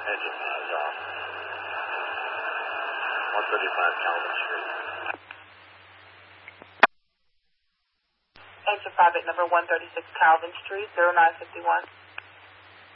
Engine is off. 135 Calvin Street. Engine 5 at number 136 Calvin Street, 0951.